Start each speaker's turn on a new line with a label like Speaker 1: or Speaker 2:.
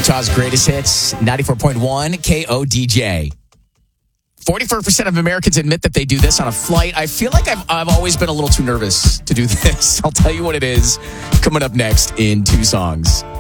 Speaker 1: Utah's greatest hits, 94.1 KODJ. 44% of Americans admit that they do this on a flight. I feel like I've always been a little too nervous to do this. I'll tell you what it is coming up next in 2 songs.